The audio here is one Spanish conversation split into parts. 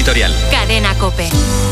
editorial. Cadena COPE.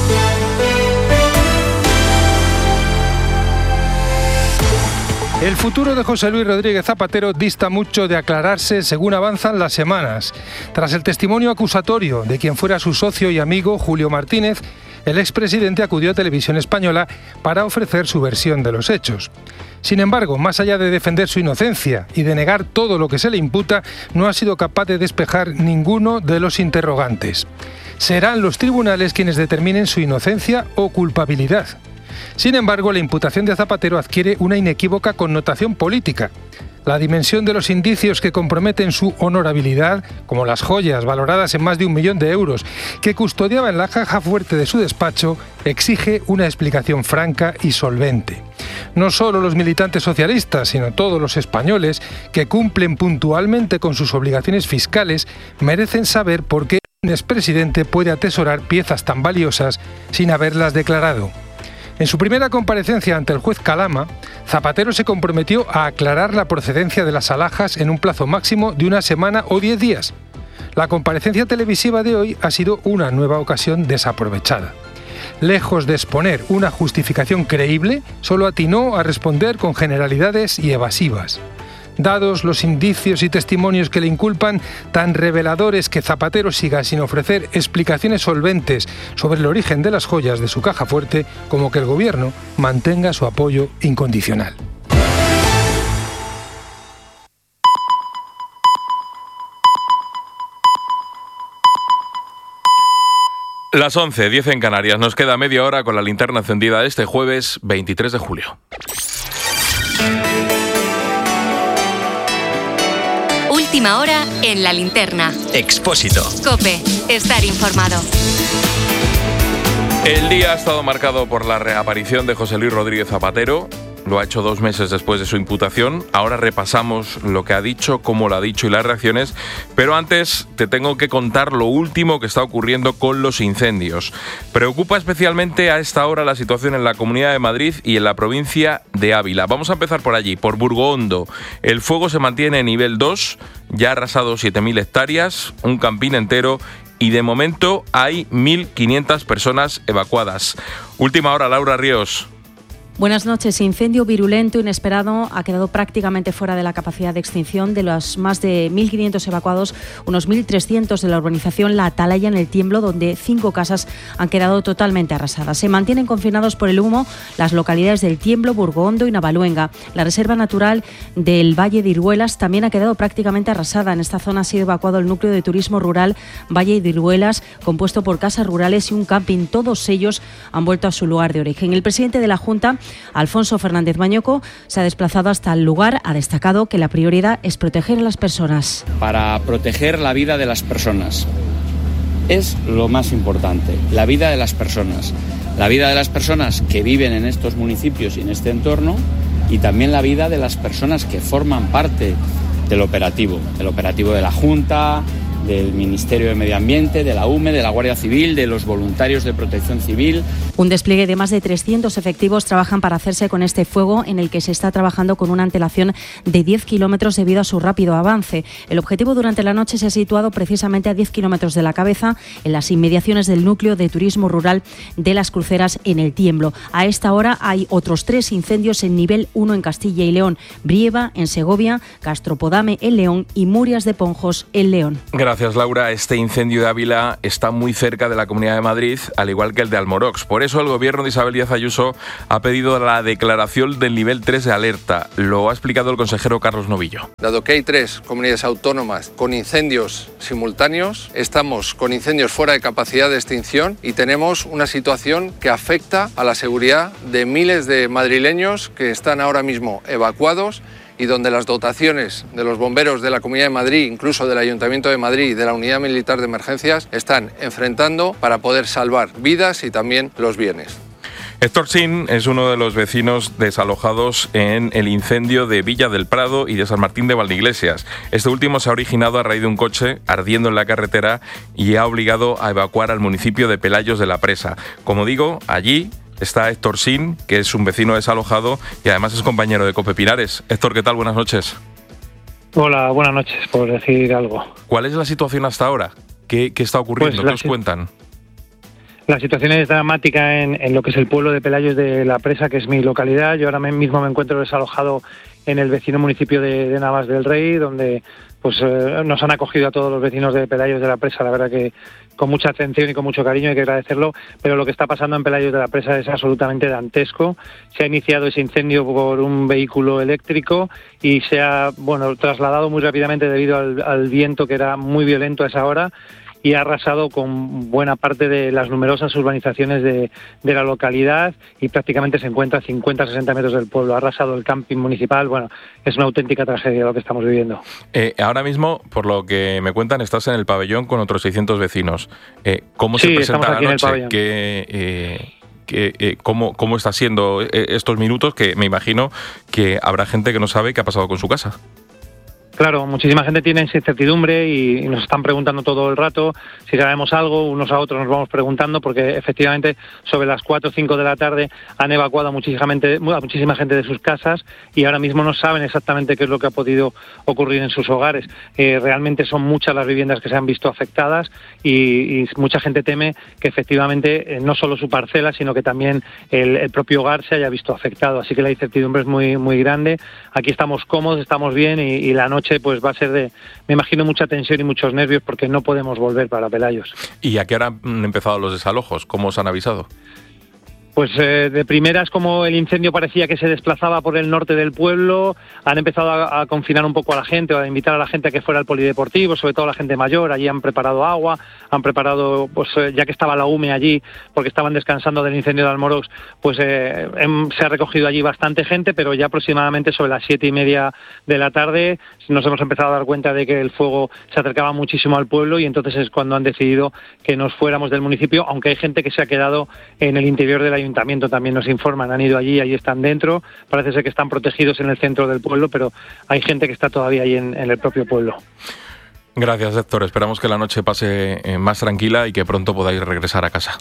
El futuro de José Luis Rodríguez Zapatero dista mucho de aclararse según avanzan las semanas. Tras el testimonio acusatorio de quien fuera su socio y amigo, Julio Martínez, el expresidente acudió a Televisión Española para ofrecer su versión de los hechos. Sin embargo, más allá de defender su inocencia y de negar todo lo que se le imputa, no ha sido capaz de despejar ninguno de los interrogantes. Serán los tribunales quienes determinen su inocencia o culpabilidad. Sin embargo, la imputación de Zapatero adquiere una inequívoca connotación política. La dimensión de los indicios que comprometen su honorabilidad, como las joyas valoradas en más de 1 millón de euros que custodiaba en la caja fuerte de su despacho, exige una explicación franca y solvente. No solo los militantes socialistas, sino todos los españoles que cumplen puntualmente con sus obligaciones fiscales merecen saber por qué un expresidente puede atesorar piezas tan valiosas sin haberlas declarado. En su primera comparecencia ante el juez Calama, Zapatero se comprometió a aclarar la procedencia de las alhajas en un plazo máximo de 1 semana o 10 días. La comparecencia televisiva de hoy ha sido una nueva ocasión desaprovechada. Lejos de exponer una justificación creíble, solo atinó a responder con generalidades y evasivas. Dados los indicios y testimonios que le inculpan, tan reveladores que Zapatero siga sin ofrecer explicaciones solventes sobre el origen de las joyas de su caja fuerte, como que el gobierno mantenga su apoyo incondicional. Las 11:10 en Canarias. Nos queda media hora con la linterna encendida este jueves 23 de julio. Última hora en la linterna. Expósito. COPE. Estar informado. El día ha estado marcado por la reaparición de José Luis Rodríguez Zapatero. Lo ha hecho 2 meses después de su imputación. Ahora repasamos lo que ha dicho, cómo lo ha dicho y las reacciones. Pero antes te tengo que contar lo último que está ocurriendo con los incendios. Preocupa especialmente a esta hora la situación en la Comunidad de Madrid y en la provincia de Ávila. Vamos a empezar por allí, por Burgondo. El fuego se mantiene en nivel 2, ya ha arrasado 7.000 hectáreas, un campín entero. Y de momento hay 1.500 personas evacuadas. Última hora, Laura Ríos. Buenas noches. Incendio virulento, inesperado, ha quedado prácticamente fuera de la capacidad de extinción. De los más de 1.500 evacuados, unos 1.300 de la urbanización La Atalaya en el Tiemblo, donde 5 casas han quedado totalmente arrasadas. Se mantienen confinados por el humo las localidades del Tiemblo, Burgondo y Navaluenga. La reserva natural del Valle de Iruelas también ha quedado prácticamente arrasada. En esta zona ha sido evacuado el núcleo de turismo rural Valle de Iruelas, compuesto por casas rurales y un camping. Todos ellos han vuelto a su lugar de origen. El presidente de la Junta, Alfonso Fernández Mañoco, se ha desplazado hasta el lugar. Ha destacado que la prioridad es proteger a las personas. Para proteger la vida de las personas es lo más importante, la vida de las personas. La vida de las personas que viven en estos municipios y en este entorno, y también la vida de las personas que forman parte del operativo de la Junta, del Ministerio de Medio Ambiente, de la UME, de la Guardia Civil, de los voluntarios de Protección Civil. Un despliegue de más de 300 efectivos trabajan para hacerse con este fuego, en el que se está trabajando con una antelación de 10 kilómetros debido a su rápido avance. El objetivo durante la noche se ha situado precisamente a 10 kilómetros de la cabeza, en las inmediaciones del núcleo de turismo rural de Las Cruceras, en el Tiemblo. A esta hora hay otros 3 incendios en nivel 1 en Castilla y León: Brieva, en Segovia; Castropodame, en León; y Murias de Ponjos, en León. Gracias, Laura. Este incendio de Ávila está muy cerca de la Comunidad de Madrid, al igual que el de Almorox. Por eso el gobierno de Isabel Díaz Ayuso ha pedido la declaración del nivel 3 de alerta. Lo ha explicado el consejero Carlos Novillo. Dado que hay 3 comunidades autónomas con incendios simultáneos, estamos con incendios fuera de capacidad de extinción y tenemos una situación que afecta a la seguridad de miles de madrileños que están ahora mismo evacuados, y donde las dotaciones de los bomberos de la Comunidad de Madrid, incluso del Ayuntamiento de Madrid y de la Unidad Militar de Emergencias, están enfrentando para poder salvar vidas y también los bienes. Héctor Sin es uno de los vecinos desalojados en el incendio de Villa del Prado y de San Martín de Valdeiglesias. Este último se ha originado a raíz de un coche ardiendo en la carretera y ha obligado a evacuar al municipio de Pelayos de la Presa. Como digo, allí está Héctor Sin, que es un vecino desalojado y además es compañero de COPE Pinares. Héctor, ¿qué tal? Buenas noches. Hola, buenas noches, por decir algo. ¿Cuál es la situación hasta ahora? ¿Qué está ocurriendo? ¿Qué os cuentan? La situación es dramática en lo que es el pueblo de Pelayos de la Presa, que es mi localidad. Yo ahora mismo me encuentro desalojado en el vecino municipio de Navas del Rey, donde pues nos han acogido a todos los vecinos de Pelayos de la Presa, la verdad que con mucha atención y con mucho cariño, hay que agradecerlo, pero lo que está pasando en Pelayos de la Presa es absolutamente dantesco. Se ha iniciado ese incendio por un vehículo eléctrico y se ha trasladado muy rápidamente debido al viento, que era muy violento a esa hora, y ha arrasado con buena parte de las numerosas urbanizaciones de la localidad y prácticamente se encuentra a 50-60 metros del pueblo. Ha arrasado el camping municipal. Bueno, es una auténtica tragedia lo que estamos viviendo. Ahora mismo, por lo que me cuentan, estás en el pabellón con otros 600 vecinos. ¿Cómo se presenta la noche? ¿Cómo está siendo estos minutos? Que me imagino que habrá gente que no sabe qué ha pasado con su casa. Claro, muchísima gente tiene esa incertidumbre y nos están preguntando todo el rato si sabemos algo, unos a otros nos vamos preguntando, porque efectivamente sobre las 4 o 5 de la tarde han evacuado a muchísima gente de sus casas y ahora mismo no saben exactamente qué es lo que ha podido ocurrir en sus hogares. Realmente son muchas las viviendas que se han visto afectadas y mucha gente teme que efectivamente no solo su parcela, sino que también el propio hogar se haya visto afectado. Así que la incertidumbre es muy, muy grande. Aquí estamos cómodos, estamos bien y la noche pues va a ser me imagino, mucha tensión y muchos nervios porque no podemos volver para Pelayos. ¿Y a qué hora han empezado los desalojos? ¿Cómo os han avisado? Pues de primeras, como el incendio parecía que se desplazaba por el norte del pueblo, han empezado a confinar un poco a la gente, o a invitar a la gente a que fuera al polideportivo, sobre todo a la gente mayor. Allí han preparado agua, han preparado, pues ya que estaba la UME allí, porque estaban descansando del incendio de Almorox, pues se ha recogido allí bastante gente, pero ya aproximadamente sobre las 7:30 de la tarde nos hemos empezado a dar cuenta de que el fuego se acercaba muchísimo al pueblo y entonces es cuando han decidido que nos fuéramos del municipio, aunque hay gente que se ha quedado en el interior del ayuntamiento, también nos informan, han ido allí están dentro, parece ser que están protegidos en el centro del pueblo, pero hay gente que está todavía ahí en el propio pueblo. Gracias, Héctor, esperamos que la noche pase más tranquila y que pronto podáis regresar a casa.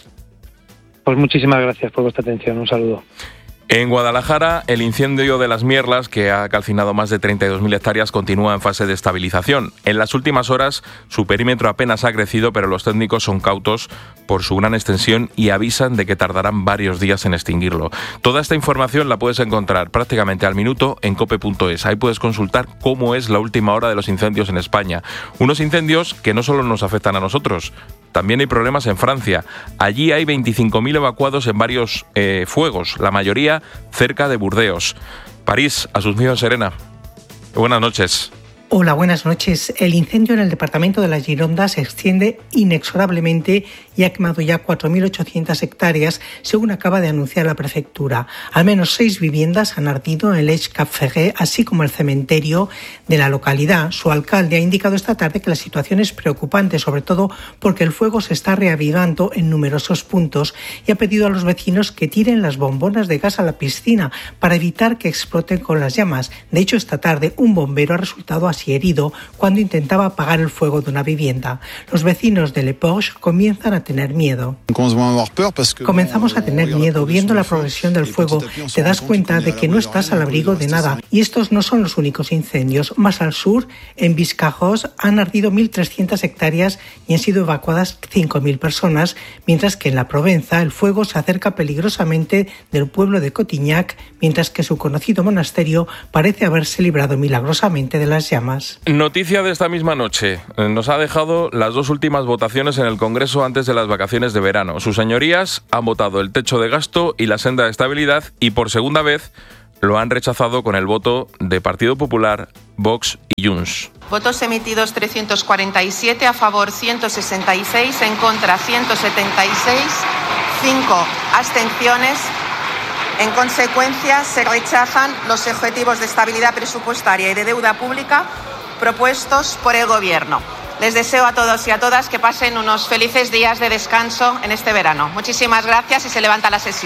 Pues muchísimas gracias por vuestra atención, un saludo. En Guadalajara, el incendio de las Mierlas, que ha calcinado más de 32.000 hectáreas, continúa en fase de estabilización. En las últimas horas, su perímetro apenas ha crecido, pero los técnicos son cautos por su gran extensión y avisan de que tardarán varios días en extinguirlo. Toda esta información la puedes encontrar prácticamente al minuto en cope.es. Ahí puedes consultar cómo es la última hora de los incendios en España. Unos incendios que no solo nos afectan a nosotros, también hay problemas en Francia. Allí hay 25.000 evacuados en varios fuegos, la mayoría cerca de Burdeos. París, Asunción Serena. Buenas noches. Hola, buenas noches. El incendio en el departamento de la Gironda se extiende inexorablemente y ha quemado ya 4.800 hectáreas, según acaba de anunciar la prefectura. Al menos 6 viviendas han ardido en Leix Cap Ferrer, así como el cementerio de la localidad. Su alcalde ha indicado esta tarde que la situación es preocupante, sobre todo porque el fuego se está reavivando en numerosos puntos, y ha pedido a los vecinos que tiren las bombonas de gas a la piscina para evitar que exploten con las llamas. De hecho, esta tarde un bombero ha resultado así herido cuando intentaba apagar el fuego de una vivienda. Los vecinos de Le Porche comienzan a tener miedo. Comenzamos a tener miedo viendo la progresión del fuego. Te das cuenta de que no estás al abrigo de nada. Y estos no son los únicos incendios. Más al sur, en Biscajos, han ardido 1.300 hectáreas y han sido evacuadas 5.000 personas, mientras que en la Provenza el fuego se acerca peligrosamente del pueblo de Cotignac, mientras que su conocido monasterio parece haberse librado milagrosamente de las llamas. Noticia de esta misma noche. Nos ha dejado las 2 últimas votaciones en el Congreso antes de las vacaciones de verano. Sus señorías han votado el techo de gasto y la senda de estabilidad y por segunda vez lo han rechazado con el voto de Partido Popular, Vox y Junts. Votos emitidos 347, a favor 166, en contra 176, 5 abstenciones. En consecuencia, se rechazan los objetivos de estabilidad presupuestaria y de deuda pública propuestos por el Gobierno. Les deseo a todos y a todas que pasen unos felices días de descanso en este verano. Muchísimas gracias y se levanta la sesión.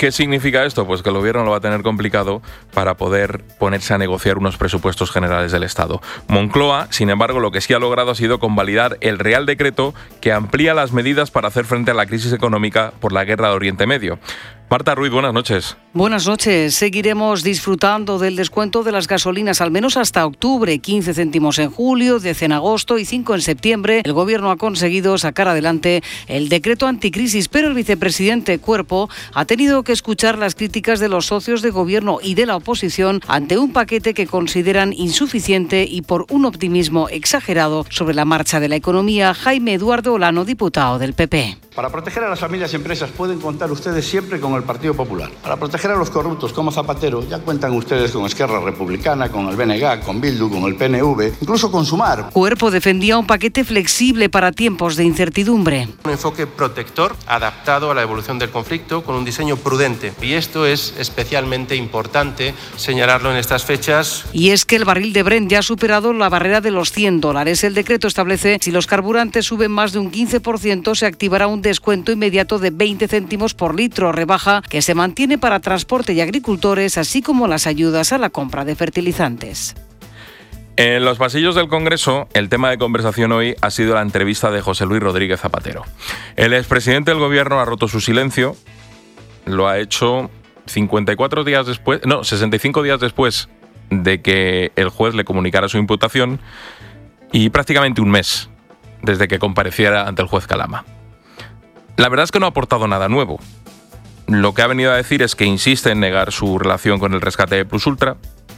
¿Qué significa esto? Pues que el gobierno lo va a tener complicado para poder ponerse a negociar unos presupuestos generales del Estado. Moncloa, sin embargo, lo que sí ha logrado ha sido convalidar el Real Decreto que amplía las medidas para hacer frente a la crisis económica por la guerra de Oriente Medio. Marta Ruiz, buenas noches. Buenas noches. Seguiremos disfrutando del descuento de las gasolinas al menos hasta octubre, 15 céntimos en julio, 10 en agosto y 5 en septiembre. El Gobierno ha conseguido sacar adelante el decreto anticrisis, pero el vicepresidente Cuerpo ha tenido que escuchar las críticas de los socios de Gobierno y de la oposición ante un paquete que consideran insuficiente y por un optimismo exagerado sobre la marcha de la economía. Jaime Eduardo Olano, diputado del PP. Para proteger a las familias y empresas pueden contar ustedes siempre con el Partido Popular. Para proteger a los corruptos como Zapatero ya cuentan ustedes con Esquerra Republicana, con el BNG, con Bildu, con el PNV, incluso con Sumar. Cuerpo defendía un paquete flexible para tiempos de incertidumbre. Un enfoque protector, adaptado a la evolución del conflicto, con un diseño prudente. Y esto es especialmente importante señalarlo en estas fechas. Y es que el barril de Brent ya ha superado la barrera de los $100. El decreto establece si los carburantes suben más de un 15%, se activará un descuento inmediato de 20 céntimos por litro, rebaja que se mantiene para transporte y agricultores, así como las ayudas a la compra de fertilizantes. En los pasillos del Congreso, el tema de conversación hoy ha sido la entrevista de José Luis Rodríguez Zapatero. El expresidente del Gobierno ha roto su silencio, lo ha hecho 65 días después de que el juez le comunicara su imputación y prácticamente un mes desde que compareciera ante el juez Calama. La verdad es que no ha aportado nada nuevo. Lo que ha venido a decir es que insiste en negar su relación con el rescate de Plus Ultra.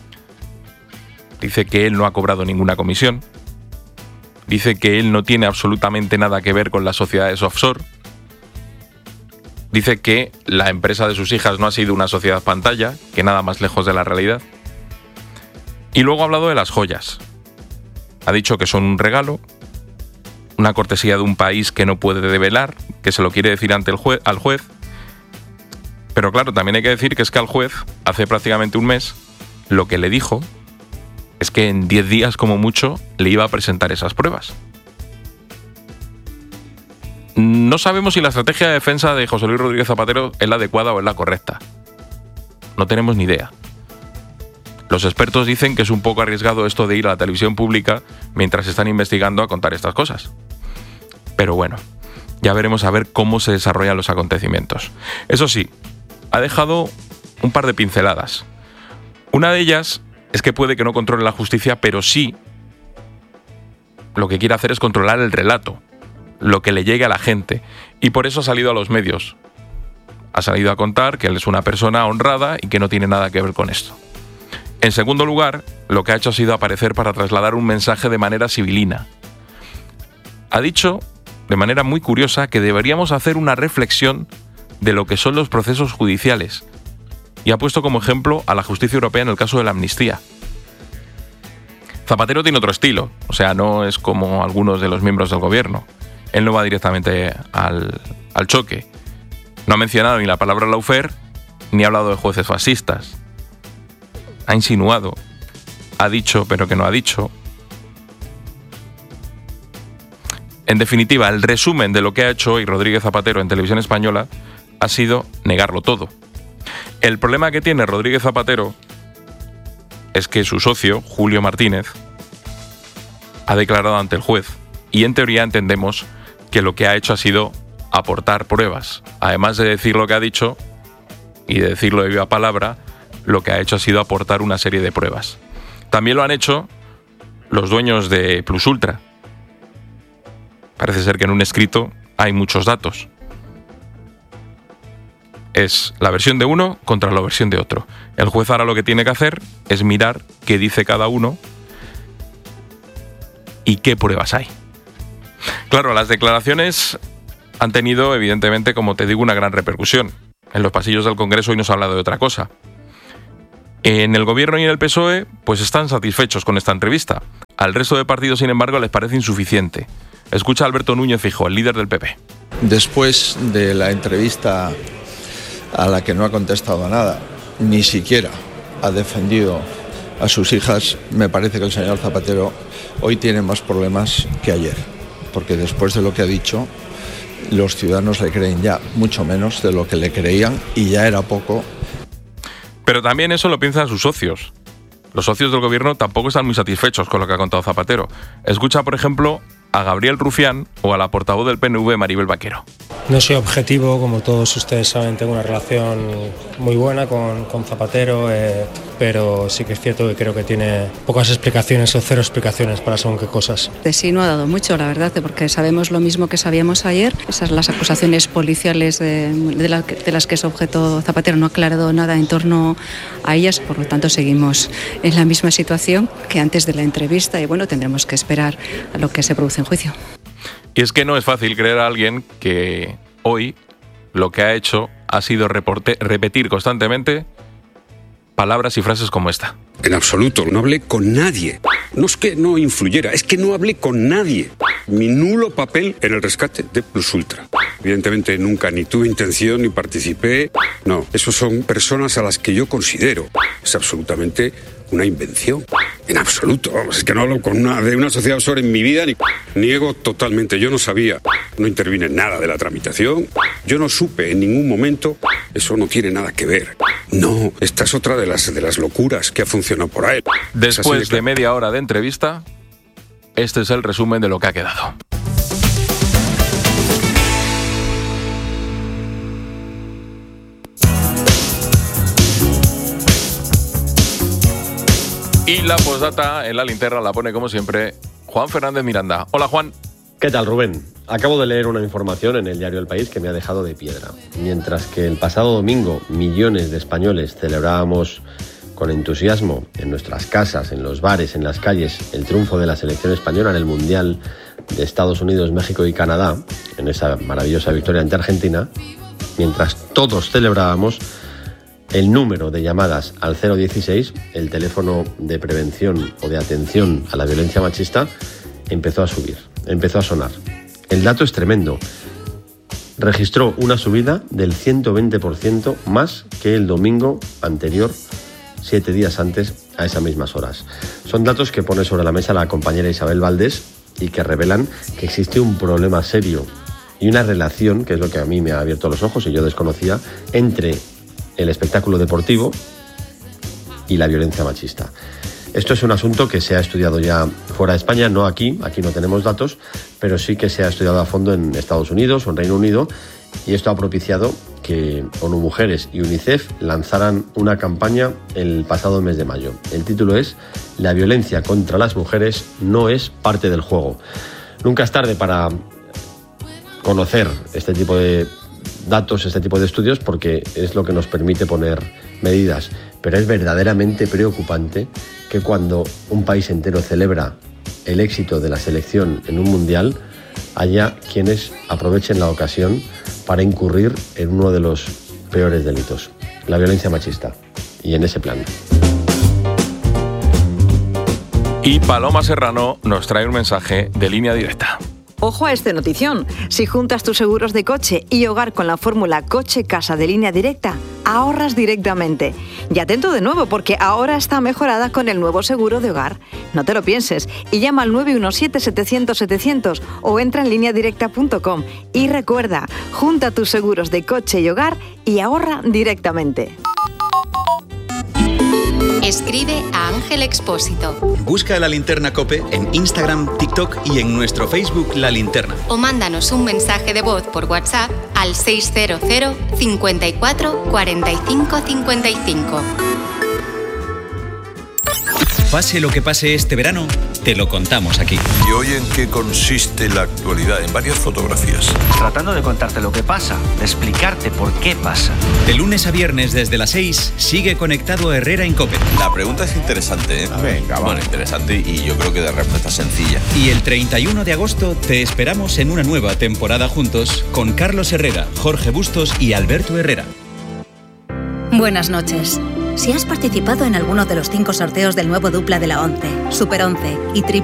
Dice que él no ha cobrado ninguna comisión. Dice que él no tiene absolutamente nada que ver con las sociedades offshore. Dice que la empresa de sus hijas no ha sido una sociedad pantalla, que nada más lejos de la realidad. Y luego ha hablado de las joyas. Ha dicho que son un regalo, una cortesía de un país que no puede develar, que se lo quiere decir ante al juez. Pero claro, también hay que decir que es que al juez, hace prácticamente un mes, lo que le dijo es que en 10 días como mucho le iba a presentar esas pruebas. No sabemos si la estrategia de defensa de José Luis Rodríguez Zapatero es la adecuada o es la correcta. No tenemos ni idea. Los expertos dicen que es un poco arriesgado esto de ir a la televisión pública mientras están investigando a contar estas cosas. Pero bueno, ya veremos a ver cómo se desarrollan los acontecimientos. Eso sí, ha dejado un par de pinceladas. Una de ellas es que puede que no controle la justicia, pero sí lo que quiere hacer es controlar el relato, lo que le llegue a la gente. Y por eso ha salido a los medios. Ha salido a contar que él es una persona honrada y que no tiene nada que ver con esto. En segundo lugar, lo que ha hecho ha sido aparecer para trasladar un mensaje de manera sibilina. Ha dicho, de manera muy curiosa, que deberíamos hacer una reflexión de lo que son los procesos judiciales. Y ha puesto como ejemplo a la justicia europea en el caso de la amnistía. Zapatero tiene otro estilo, o sea, no es como algunos de los miembros del gobierno. Él no va directamente al choque. No ha mencionado ni la palabra lawfare, ni ha hablado de jueces fascistas. Ha insinuado, ha dicho pero que no ha dicho. En definitiva, el resumen de lo que ha hecho hoy Rodríguez Zapatero en Televisión Española ha sido negarlo todo. El problema que tiene Rodríguez Zapatero es que su socio, Julio Martínez, ha declarado ante el juez y en teoría entendemos que lo que ha hecho ha sido aportar pruebas. Además de decir lo que ha dicho y de decirlo de viva palabra, lo que ha hecho ha sido aportar una serie de pruebas. También lo han hecho los dueños de Plus Ultra. Parece ser que en un escrito hay muchos datos. Es la versión de uno contra la versión de otro. El juez ahora lo que tiene que hacer es mirar qué dice cada uno y qué pruebas hay. Claro, las declaraciones han tenido, evidentemente, como te digo, una gran repercusión. En los pasillos del Congreso hoy nos ha hablado de otra cosa. En el Gobierno y en el PSOE, pues están satisfechos con esta entrevista. Al resto de partidos, sin embargo, les parece insuficiente. Escucha a Alberto Núñez Feijóo, el líder del PP. Después de la entrevista a la que no ha contestado nada, ni siquiera ha defendido a sus hijas, me parece que el señor Zapatero hoy tiene más problemas que ayer. porque después de lo que ha dicho, los ciudadanos le creen ya mucho menos de lo que le creían y ya era poco. Pero también eso lo piensan sus socios. Los socios del gobierno tampoco están muy satisfechos con lo que ha contado Zapatero. Escucha, por ejemplo, a Gabriel Rufián o a la portavoz del PNV, Maribel Vaquero. No soy objetivo, como todos ustedes saben, tengo una relación muy buena con Zapatero, pero sí que es cierto que creo que tiene pocas explicaciones o cero explicaciones para según qué cosas. De sí no ha dado mucho, la verdad, porque sabemos lo mismo que sabíamos ayer. Esas las acusaciones policiales de las que es objeto Zapatero, no ha aclarado nada en torno a ellas, por lo tanto seguimos en la misma situación que antes de la entrevista y bueno, tendremos que esperar a lo que se produce en juicio. Y es que no es fácil creer a alguien que hoy lo que ha hecho ha sido repetir constantemente palabras y frases como esta. En absoluto, no hablé con nadie. No es que no influyera, es que no hablé con nadie. Mi nulo papel en el rescate de Plus Ultra. Evidentemente nunca ni tuve intención ni participé. No, esos son personas a las que yo considero. Es absolutamente una invención. En absoluto, vamos, es que no hablo de una sociedad offshore en mi vida, ni niego totalmente. Yo no sabía, no intervine en nada de la tramitación. Yo no supe en ningún momento, eso no tiene nada que ver. No, esta es otra de las locuras que ha funcionado por ahí. Después de media hora de entrevista, este es el resumen de lo que ha quedado. Y la postdata en la linterna la pone, como siempre, Juan Fernández Miranda. Hola, Juan. ¿Qué tal, Rubén? Acabo de leer una información en el diario El País que me ha dejado de piedra. Mientras que el pasado domingo millones de españoles celebrábamos con entusiasmo en nuestras casas, en los bares, en las calles, el triunfo de la selección española en el Mundial de Estados Unidos, México y Canadá, en esa maravillosa victoria ante Argentina, mientras todos celebrábamos, el número de llamadas al 016, el teléfono de prevención o de atención a la violencia machista, empezó a subir, empezó a sonar. El dato es tremendo. Registró una subida del 120% más que el domingo anterior, 7 días antes, a esas mismas horas. Son datos que pone sobre la mesa la compañera Isabel Valdés y que revelan que existe un problema serio y una relación, que es lo que a mí me ha abierto los ojos y yo desconocía, entre el espectáculo deportivo y la violencia machista. Esto es un asunto que se ha estudiado ya fuera de España, no aquí no tenemos datos, pero sí que se ha estudiado a fondo en Estados Unidos o en Reino Unido, y esto ha propiciado que ONU Mujeres y UNICEF lanzaran una campaña el pasado mes de mayo. El título es «La violencia contra las mujeres no es parte del juego». Nunca es tarde para conocer este tipo de datos, este tipo de estudios, porque es lo que nos permite poner medidas. Pero es verdaderamente preocupante que cuando un país entero celebra el éxito de la selección en un mundial, haya quienes aprovechen la ocasión para incurrir en uno de los peores delitos, la violencia machista. Y en ese plan. Y Paloma Serrano nos trae un mensaje de Línea Directa. Ojo a este notición. Si juntas tus seguros de coche y hogar con la fórmula coche-casa de Línea Directa, ahorras directamente. Y atento de nuevo, porque ahora está mejorada con el nuevo seguro de hogar. No te lo pienses y llama al 917-700-700 o entra en lineadirecta.com. Y recuerda, junta tus seguros de coche y hogar y ahorra directamente. Escribe a Ángel Expósito. Busca La Linterna COPE en Instagram, TikTok y en nuestro Facebook La Linterna. O mándanos un mensaje de voz por WhatsApp al 600 54 45 55. Pase lo que pase este verano, te lo contamos aquí. ¿Y hoy en qué consiste la actualidad? En varias fotografías. Tratando de contarte lo que pasa, de explicarte por qué pasa. De lunes a viernes desde las 6, sigue conectado Herrera en COPE. La pregunta es interesante, ¿eh? Venga, bueno, interesante y yo creo que de respuesta sencilla. Y el 31 de agosto te esperamos en una nueva temporada juntos con Carlos Herrera, Jorge Bustos y Alberto Herrera. Buenas noches. Si has participado en alguno de los 5 sorteos del nuevo dupla de la 11, Super 11 y Triple